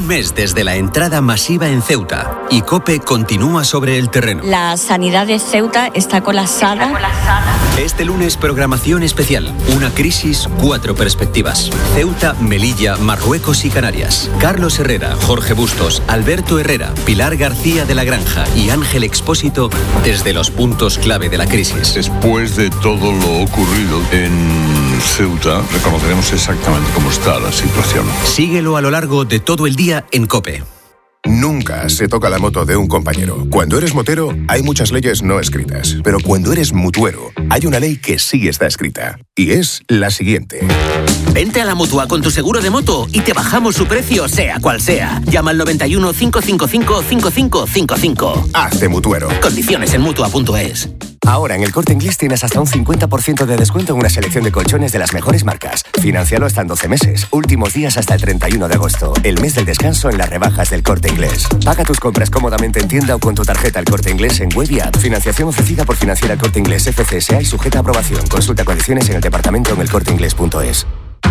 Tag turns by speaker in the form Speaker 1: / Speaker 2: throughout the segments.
Speaker 1: Un mes desde la entrada masiva en Ceuta y COPE continúa sobre el terreno.
Speaker 2: La sanidad de Ceuta está colapsada.
Speaker 1: Este lunes, programación especial. Una crisis, 4 perspectivas. Ceuta, Melilla, Marruecos y Canarias. Carlos Herrera, Jorge Bustos, Alberto Herrera, Pilar García de la Granja y Ángel Expósito desde los puntos clave de la crisis.
Speaker 3: Después de todo lo ocurrido en Ceuta, reconoceremos exactamente cómo está la situación.
Speaker 1: Síguelo a lo largo de todo el día en COPE.
Speaker 4: Nunca se toca la moto de un compañero. Cuando eres motero, hay muchas leyes no escritas. Pero cuando eres mutuero, hay una ley que sí está escrita. Y es la siguiente.
Speaker 5: Vente a la Mutua con tu seguro de moto y te bajamos su precio, sea cual sea. Llama al 91 555 5555.
Speaker 4: Hazte mutuero.
Speaker 5: Condiciones en Mutua.es.
Speaker 6: Ahora en El Corte Inglés tienes hasta un 50% de descuento en una selección de colchones de las mejores marcas. Financialo hasta en 12 meses. Últimos días hasta el 31 de agosto. El mes del descanso en las rebajas del Corte Inglés. Paga tus compras cómodamente en tienda o con tu tarjeta El Corte Inglés en web y app. Financiación ofrecida por Financiera El Corte Inglés FCSA y sujeta a aprobación. Consulta condiciones en el departamento en elcorteinglés.es.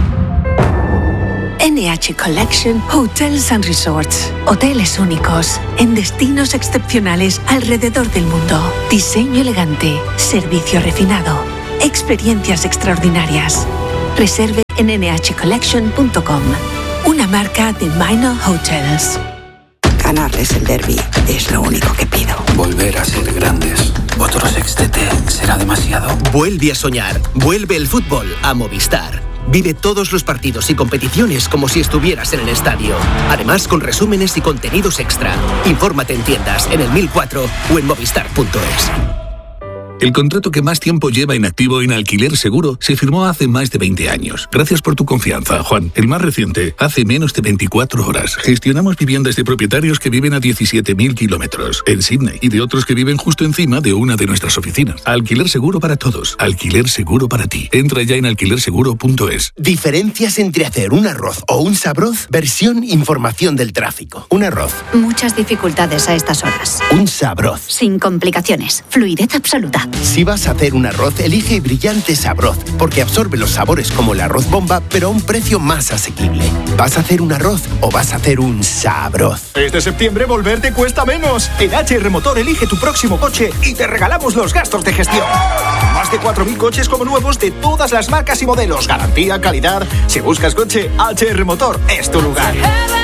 Speaker 7: NH Collection Hotels and Resorts. Hoteles únicos, en destinos excepcionales alrededor del mundo. Diseño elegante, servicio refinado, experiencias extraordinarias. Reserve en nhcollection.com. Una marca de Minor Hotels.
Speaker 8: Ganarles el derbi es lo único que pido.
Speaker 9: Volver a ser grandes. Otro sextete será demasiado.
Speaker 5: Vuelve a soñar. Vuelve el fútbol a Movistar. Vive todos los partidos y competiciones como si estuvieras en el estadio. Además, con resúmenes y contenidos extra. Infórmate en tiendas, en el 1004 o en movistar.es.
Speaker 10: El contrato que más tiempo lleva inactivo en Alquiler Seguro se firmó hace más de 20 años. Gracias por tu confianza, Juan. El más reciente, hace menos de 24 horas. Gestionamos viviendas de propietarios que viven a 17.000 kilómetros en Sydney y de otros que viven justo encima de una de nuestras oficinas. Alquiler Seguro para todos. Alquiler Seguro para ti. Entra ya en alquilerseguro.es.
Speaker 11: Diferencias entre hacer un arroz o un sabroz, versión información del tráfico. Un arroz.
Speaker 12: Muchas dificultades a estas horas.
Speaker 11: Un sabroz.
Speaker 12: Sin complicaciones. Fluidez absoluta.
Speaker 11: Si vas a hacer un arroz, elige Brillante Sabroz, porque absorbe los sabores como el arroz bomba, pero a un precio más asequible. ¿Vas a hacer un arroz o vas a hacer un sabroz?
Speaker 13: Este septiembre volver te cuesta menos. En HR Motor elige tu próximo coche y te regalamos los gastos de gestión. Más de 4.000 coches como nuevos de todas las marcas y modelos. Garantía, calidad. Si buscas coche, HR Motor es tu lugar.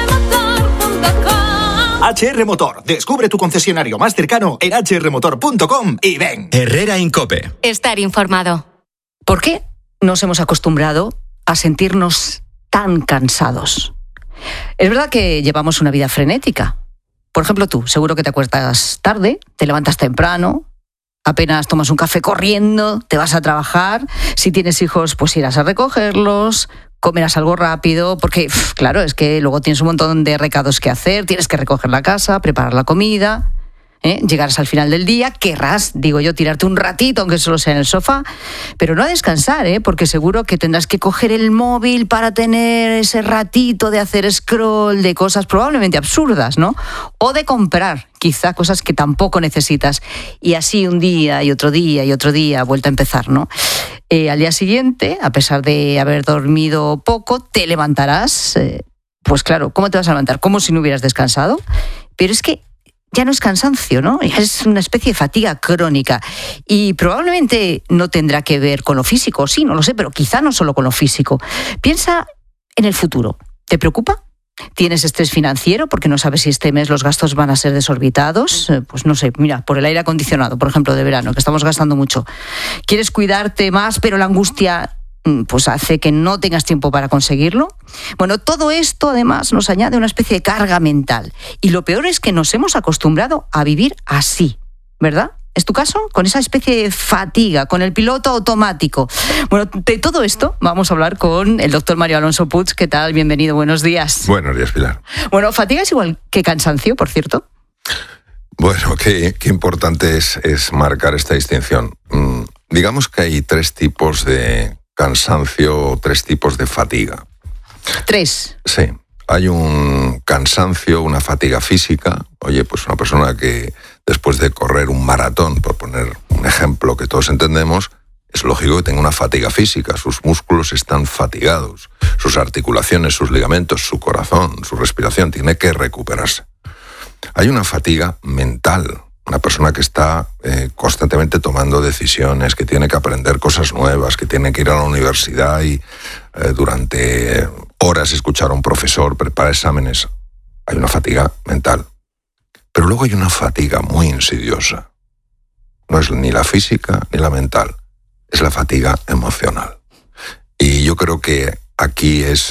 Speaker 13: HR Motor. Descubre tu concesionario más cercano en hrmotor.com y ven.
Speaker 1: Herrera en COPE.
Speaker 12: Estar informado.
Speaker 14: ¿Por qué nos hemos acostumbrado a sentirnos tan cansados? Es verdad que llevamos una vida frenética. Por ejemplo, tú, seguro que te acuestas tarde, te levantas temprano, apenas tomas un café corriendo, te vas a trabajar. Si tienes hijos, pues irás a recogerlos, comerás algo rápido, porque, claro, es que luego tienes un montón de recados que hacer, tienes que recoger la casa, preparar la comida, llegarás al final del día, querrás, digo yo, tirarte un ratito, aunque solo sea en el sofá, pero no a descansar, porque seguro que tendrás que coger el móvil para tener ese ratito de hacer scroll de cosas probablemente absurdas, ¿no? O de comprar, quizá, cosas que tampoco necesitas. Y así un día y otro día y otro día, vuelta a empezar, ¿no? Al día siguiente, a pesar de haber dormido poco, te levantarás, pues claro, ¿cómo te vas a levantar? Como si no hubieras descansado. Pero es que ya no es cansancio, ¿no? Es una especie de fatiga crónica. Y probablemente no tendrá que ver con lo físico, sí, no lo sé, pero quizá no solo con lo físico. Piensa en el futuro. ¿Te preocupa? ¿Tienes estrés financiero porque no sabes si este mes los gastos van a ser desorbitados? Pues no sé, mira, por el aire acondicionado, por ejemplo, de verano, que estamos gastando mucho. ¿Quieres cuidarte más, pero la angustia pues hace que no tengas tiempo para conseguirlo? Bueno, todo esto además nos añade una especie de carga mental. Y lo peor es que nos hemos acostumbrado a vivir así, ¿verdad? ¿Es tu caso? Con esa especie de fatiga, con el piloto automático. Bueno, de todo esto vamos a hablar con el doctor Mario Alonso Puig. ¿Qué tal? Bienvenido, buenos días.
Speaker 15: Buenos días, Pilar.
Speaker 14: Bueno, fatiga es igual que cansancio, por cierto.
Speaker 15: Bueno, qué importante es marcar esta distinción. Digamos que hay 3 tipos de cansancio, 3 tipos de fatiga.
Speaker 14: 3.
Speaker 15: Sí. Hay un cansancio, una fatiga física. Oye, pues una persona que después de correr un maratón, por poner un ejemplo que todos entendemos, es lógico que tenga una fatiga física, sus músculos están fatigados, sus articulaciones, sus ligamentos, su corazón, su respiración, tiene que recuperarse. Hay una fatiga mental, una persona que está constantemente tomando decisiones, que tiene que aprender cosas nuevas, que tiene que ir a la universidad y durante horas escuchar a un profesor, preparar exámenes. Hay una fatiga mental. Pero luego hay una fatiga muy insidiosa. No es ni la física ni la mental, es la fatiga emocional. Y yo creo que aquí es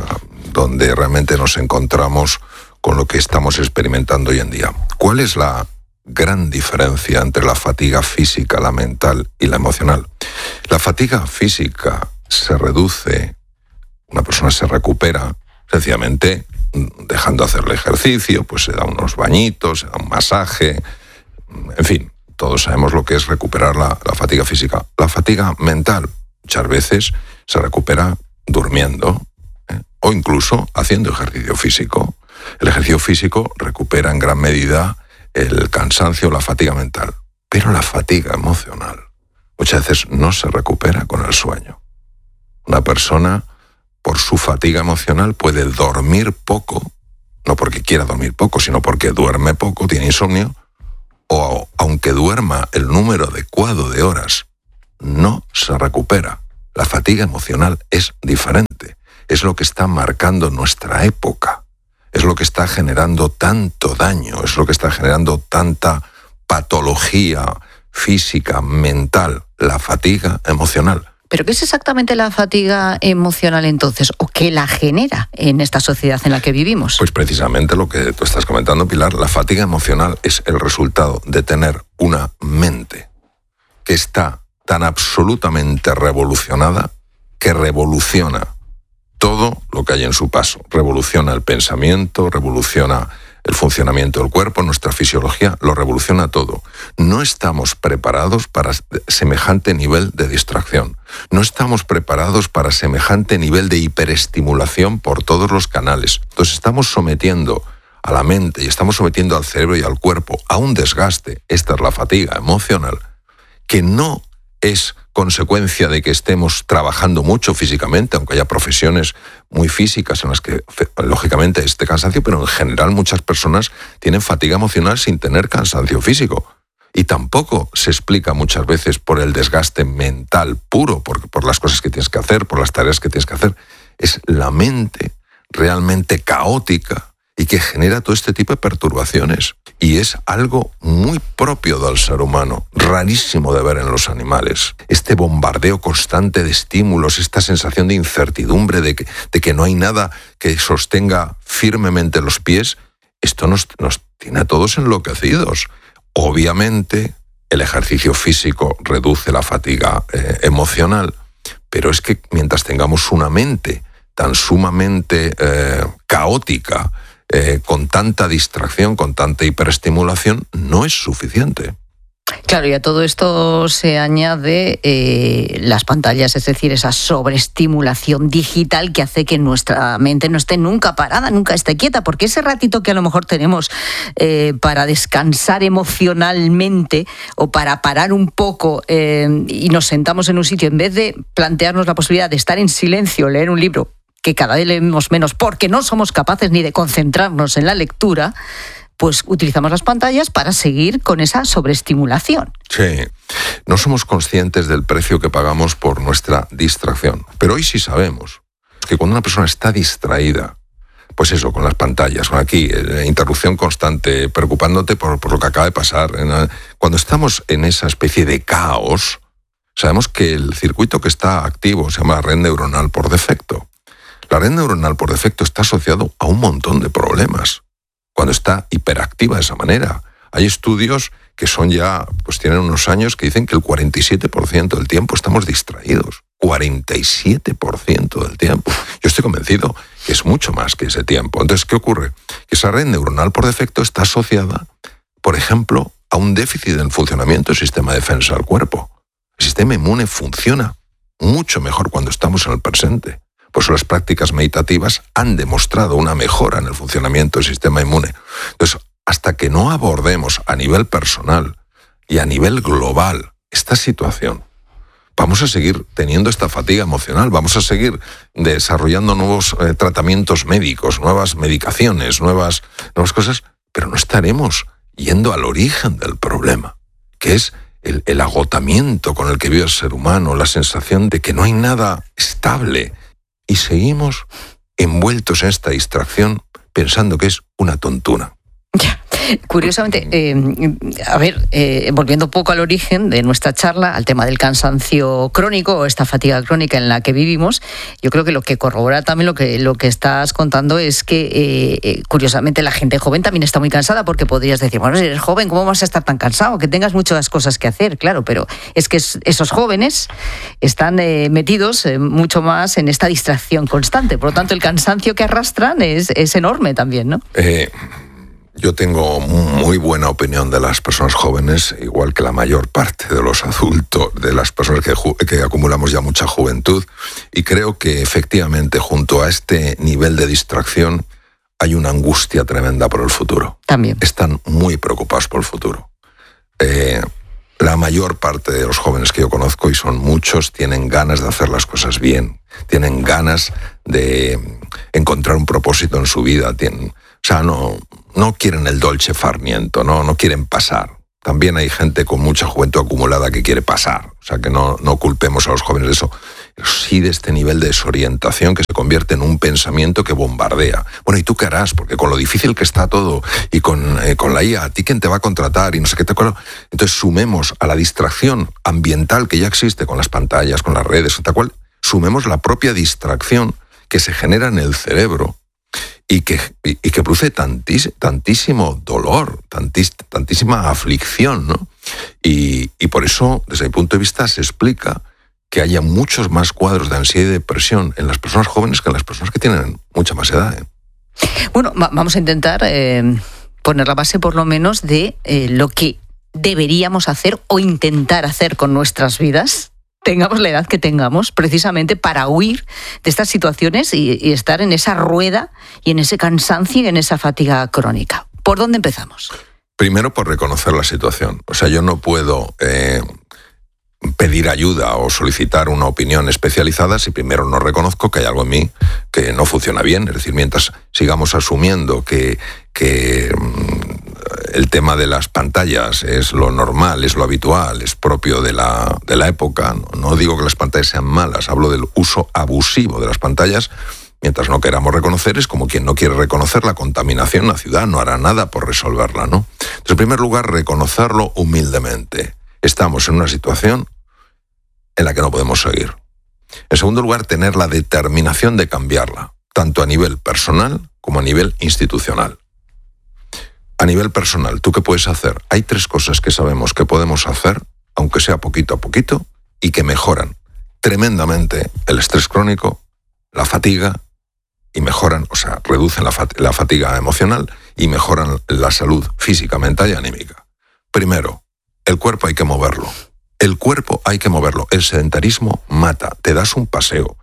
Speaker 15: donde realmente nos encontramos con lo que estamos experimentando hoy en día. ¿Cuál es la gran diferencia entre la fatiga física, la mental y la emocional? La fatiga física se reduce, una persona se recupera sencillamente dejando hacer el ejercicio, pues se da unos bañitos, se da un masaje, en fin, todos sabemos lo que es recuperar la fatiga física. La fatiga mental muchas veces se recupera durmiendo, o incluso haciendo ejercicio físico. El ejercicio físico recupera en gran medida el cansancio, la fatiga mental, pero la fatiga emocional muchas veces no se recupera con el sueño. Una persona, por su fatiga emocional, puede dormir poco, no porque quiera dormir poco, sino porque duerme poco, tiene insomnio, o aunque duerma el número adecuado de horas, no se recupera. La fatiga emocional es diferente, es lo que está marcando nuestra época, es lo que está generando tanto daño, es lo que está generando tanta patología física, mental, la fatiga emocional.
Speaker 14: ¿Pero qué es exactamente la fatiga emocional entonces? ¿O qué la genera en esta sociedad en la que vivimos?
Speaker 15: Pues precisamente lo que tú estás comentando, Pilar, la fatiga emocional es el resultado de tener una mente que está tan absolutamente revolucionada que revoluciona todo lo que hay en su paso. Revoluciona el pensamiento, revoluciona el funcionamiento del cuerpo, nuestra fisiología, lo revoluciona todo. No estamos preparados para semejante nivel de distracción. No estamos preparados para semejante nivel de hiperestimulación por todos los canales. Entonces estamos sometiendo a la mente y estamos sometiendo al cerebro y al cuerpo a un desgaste. Esta es la fatiga emocional, que no es consecuencia de que estemos trabajando mucho físicamente, aunque haya profesiones muy físicas en las que lógicamente esté cansancio, pero en general muchas personas tienen fatiga emocional sin tener cansancio físico. Y tampoco se explica muchas veces por el desgaste mental puro, por las cosas que tienes que hacer, por las tareas que tienes que hacer. Es la mente realmente caótica y que genera todo este tipo de perturbaciones. Y es algo muy propio del ser humano, rarísimo de ver en los animales. Este bombardeo constante de estímulos, esta sensación de incertidumbre, de que no hay nada que sostenga firmemente los pies, esto nos tiene a todos enloquecidos. Obviamente, el ejercicio físico reduce la fatiga emocional, pero es que mientras tengamos una mente tan sumamente caótica, con tanta distracción, con tanta hiperestimulación, no es suficiente.
Speaker 14: Claro, y a todo esto se añade las pantallas, es decir, esa sobreestimulación digital que hace que nuestra mente no esté nunca parada, nunca esté quieta, porque ese ratito que a lo mejor tenemos para descansar emocionalmente o para parar un poco y nos sentamos en un sitio, en vez de plantearnos la posibilidad de estar en silencio, leer un libro, que cada vez leemos menos porque no somos capaces ni de concentrarnos en la lectura, pues utilizamos las pantallas para seguir con esa sobreestimulación.
Speaker 15: Sí, no somos conscientes del precio que pagamos por nuestra distracción, pero hoy sí sabemos que cuando una persona está distraída, pues eso, con las pantallas, con aquí, interrupción constante, preocupándote por lo que acaba de pasar, cuando estamos en esa especie de caos, sabemos que el circuito que está activo se llama red neuronal por defecto. La red neuronal por defecto está asociado a un montón de problemas cuando está hiperactiva de esa manera. Hay estudios que son ya, pues tienen unos años que dicen que el 47% del tiempo estamos distraídos. 47% del tiempo. Yo estoy convencido que es mucho más que ese tiempo. Entonces, ¿qué ocurre? Que esa red neuronal por defecto está asociada, por ejemplo, a un déficit en el funcionamiento del sistema de defensa del cuerpo. El sistema inmune funciona mucho mejor cuando estamos en el presente. Por eso las prácticas meditativas han demostrado una mejora en el funcionamiento del sistema inmune. Entonces, hasta que no abordemos a nivel personal y a nivel global esta situación, Vamos a seguir teniendo esta fatiga emocional, vamos a seguir desarrollando nuevos tratamientos médicos, nuevas medicaciones, nuevas cosas, pero no estaremos yendo al origen del problema, que es el agotamiento con el que vive el ser humano, la sensación de que no hay nada estable, y seguimos envueltos en esta distracción pensando que es una tontuna.
Speaker 14: Curiosamente, volviendo un poco al origen de nuestra charla, al tema del cansancio crónico o esta fatiga crónica en la que vivimos, yo creo que lo que corrobora también lo que estás contando es que, curiosamente, la gente joven también está muy cansada, porque podrías decir, bueno, si eres joven, ¿cómo vas a estar tan cansado? Que tengas muchas cosas que hacer, claro, pero es que esos jóvenes están metidos mucho más en esta distracción constante. Por lo tanto, el cansancio que arrastran es enorme también, ¿no?
Speaker 15: Yo tengo muy buena opinión de las personas jóvenes, igual que la mayor parte de los adultos, de las personas que acumulamos ya mucha juventud, y creo que efectivamente junto a este nivel de distracción hay una angustia tremenda por el futuro.
Speaker 14: También.
Speaker 15: Están muy preocupados por el futuro. La mayor parte de los jóvenes que yo conozco, y son muchos, tienen ganas de hacer las cosas bien, tienen ganas de encontrar un propósito en su vida, no quieren el dolce far niente, no quieren pasar. También hay gente con mucha juventud acumulada que quiere pasar, o sea que no culpemos a los jóvenes de eso, pero sí de este nivel de desorientación que se convierte en un pensamiento que bombardea. Bueno, ¿y tú qué harás? Porque con lo difícil que está todo, y con la IA, ¿a ti quién te va a contratar? Y no sé qué te acuerdo. Entonces sumemos a la distracción ambiental que ya existe con las pantallas, con las redes, tal cual, sumemos la propia distracción que se genera en el cerebro, y que produce tantísimo dolor, tantísima aflicción, ¿no? Y por eso, desde mi punto de vista, se explica que haya muchos más cuadros de ansiedad y depresión en las personas jóvenes que en las personas que tienen mucha más edad, ¿eh?
Speaker 14: Bueno, vamos a intentar poner la base, por lo menos, de lo que deberíamos hacer o intentar hacer con nuestras vidas, tengamos la edad que tengamos, precisamente para huir de estas situaciones y estar en esa rueda y en ese cansancio y en esa fatiga crónica. ¿Por dónde empezamos?
Speaker 15: Primero, por reconocer la situación. O sea, yo no puedo pedir ayuda o solicitar una opinión especializada si primero no reconozco que hay algo en mí que no funciona bien. Es decir, mientras sigamos asumiendo que el tema de las pantallas es lo normal, es lo habitual, es propio de la época. No digo que las pantallas sean malas, hablo del uso abusivo de las pantallas. Mientras no queramos reconocer, es como quien no quiere reconocer la contaminación en la ciudad, no hará nada por resolverla, ¿no? Entonces, en primer lugar, reconocerlo humildemente. Estamos en una situación en la que no podemos seguir. En segundo lugar, tener la determinación de cambiarla, tanto a nivel personal como a nivel institucional. A nivel personal, ¿tú qué puedes hacer? Hay 3 cosas que sabemos que podemos hacer, aunque sea poquito a poquito, y que mejoran tremendamente el estrés crónico, la fatiga, y mejoran, o sea, reducen la fatiga emocional y mejoran la salud física, mental y anímica. Primero, el cuerpo hay que moverlo. El cuerpo hay que moverlo. El sedentarismo mata. Te das un paseo.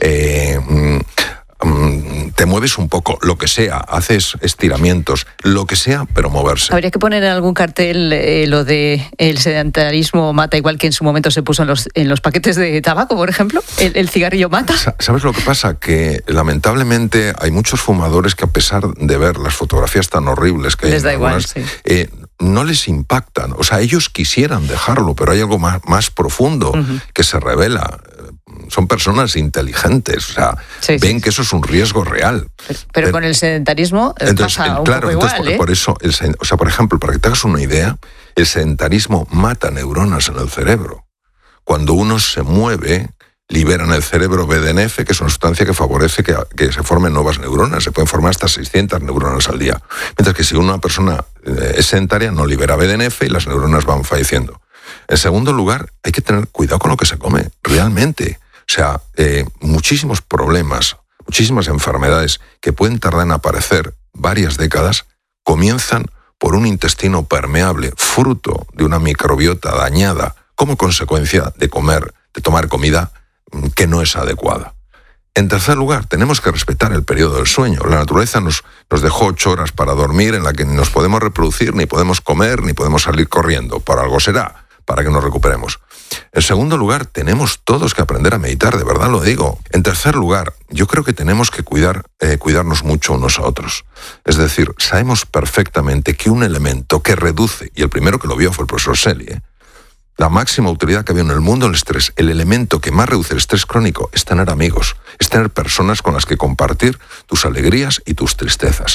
Speaker 15: Te mueves un poco, lo que sea, haces estiramientos, lo que sea, pero moverse.
Speaker 14: Habría que poner en algún cartel lo de el sedentarismo mata, igual que en su momento se puso en los paquetes de tabaco, por ejemplo, el cigarrillo mata.
Speaker 15: ¿Sabes lo que pasa? Que lamentablemente hay muchos fumadores que, a pesar de ver las fotografías tan horribles que
Speaker 14: les
Speaker 15: hay
Speaker 14: da igual, sí.
Speaker 15: No les impactan. O sea, ellos quisieran dejarlo, pero hay algo más profundo que se revela. Son personas inteligentes, o sea, ven que eso es un riesgo real.
Speaker 14: Pero con el sedentarismo pasa un poco igual,
Speaker 15: por eso, o sea, por ejemplo, para que te hagas una idea, el sedentarismo mata neuronas en el cerebro. Cuando uno se mueve, libera en el cerebro BDNF, que es una sustancia que favorece que se formen nuevas neuronas. Se pueden formar hasta 600 neuronas al día. Mientras que si una persona es sedentaria, no libera BDNF y las neuronas van falleciendo. En segundo lugar, hay que tener cuidado con lo que se come, realmente. O sea, muchísimos problemas, muchísimas enfermedades que pueden tardar en aparecer varias décadas, comienzan por un intestino permeable, fruto de una microbiota dañada, como consecuencia de tomar comida que no es adecuada. En tercer lugar, tenemos que respetar el periodo del sueño. La naturaleza nos dejó 8 horas para dormir, en la que ni nos podemos reproducir, ni podemos comer, ni podemos salir corriendo. Por algo será. para que nos recuperemos. En segundo lugar, tenemos todos que aprender a meditar, de verdad lo digo. En tercer lugar, yo creo que tenemos que cuidarnos mucho unos a otros. Es decir, sabemos perfectamente que un elemento que reduce, y el primero que lo vio fue el profesor Selye, la máxima utilidad que había en el mundo del estrés, el elemento que más reduce el estrés crónico es tener amigos, es tener personas con las que compartir tus alegrías y tus tristezas.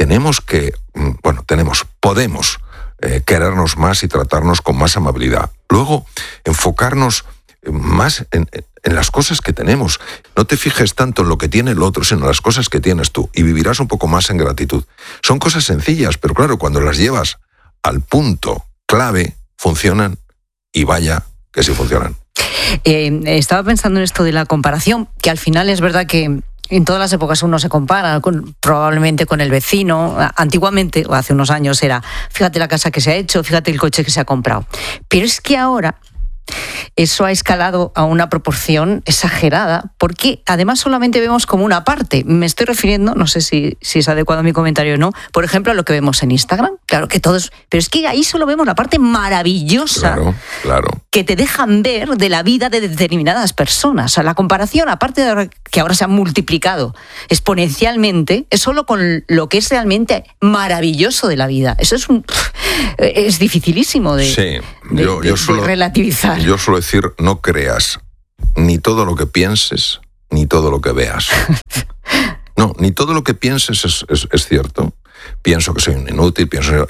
Speaker 15: Podemos querernos más y tratarnos con más amabilidad. Luego, enfocarnos más en las cosas que tenemos. No te fijes tanto en lo que tiene el otro, sino en las cosas que tienes tú, y vivirás un poco más en gratitud. Son cosas sencillas, pero claro, cuando las llevas al punto clave, funcionan, y vaya que sí funcionan.
Speaker 14: Estaba pensando en esto de la comparación, que al final es verdad que en todas las épocas uno se compara probablemente con el vecino. Antiguamente, o hace unos años, era fíjate la casa que se ha hecho, fíjate el coche que se ha comprado. Pero es que ahora eso ha escalado a una proporción exagerada, porque además solamente vemos como una parte. Me estoy refiriendo, no sé si es adecuado mi comentario o no, por ejemplo, a lo que vemos en Instagram. Claro que todos, pero es que ahí solo vemos la parte maravillosa que te dejan ver de la vida de determinadas personas. O sea, la comparación, aparte de que ahora se ha multiplicado exponencialmente, es solo con lo que es realmente maravilloso de la vida. Eso es dificilísimo de relativizar.
Speaker 15: Yo suelo decir, no creas ni todo lo que pienses, ni todo lo que veas. No, ni todo lo que pienses es cierto. Pienso que soy un inútil,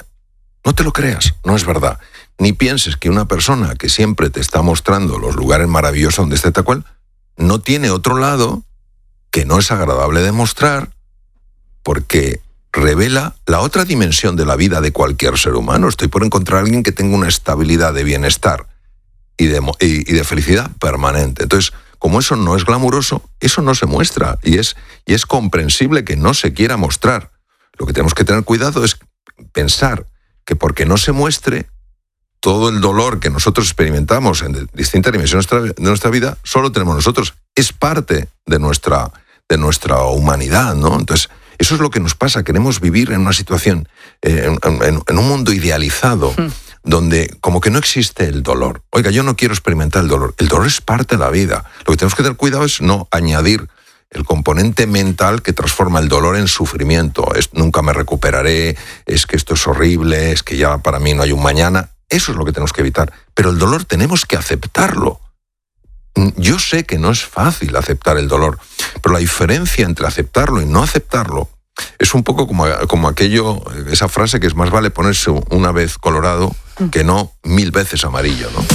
Speaker 15: no te lo creas, no es verdad. Ni pienses que una persona que siempre te está mostrando los lugares maravillosos donde está tal cual, no tiene otro lado que no es agradable de mostrar, porque revela la otra dimensión de la vida de cualquier ser humano. Estoy por encontrar a alguien que tenga una estabilidad de bienestar y de felicidad permanente. Entonces, como eso no es glamuroso, eso no se muestra, y es comprensible que no se quiera mostrar. Lo que tenemos que tener cuidado es pensar que porque no se muestre, todo el dolor que nosotros experimentamos en distintas dimensiones de nuestra vida, solo tenemos nosotros. Es parte de nuestra humanidad, ¿no? Entonces, eso es lo que nos pasa. Queremos vivir en una situación, en un mundo idealizado, donde como que no existe el dolor. Oiga, yo no quiero experimentar el dolor. El dolor es parte de la vida. Lo que tenemos que tener cuidado es no añadir el componente mental que transforma el dolor en sufrimiento. Nunca me recuperaré, es que esto es horrible, es que ya para mí no hay un mañana. Eso es lo que tenemos que evitar. Pero el dolor tenemos que aceptarlo. Yo sé que no es fácil aceptar el dolor, pero la diferencia entre aceptarlo y no aceptarlo es un poco como esa frase que es más vale ponerse una vez colorado que no 1000 veces amarillo, ¿no?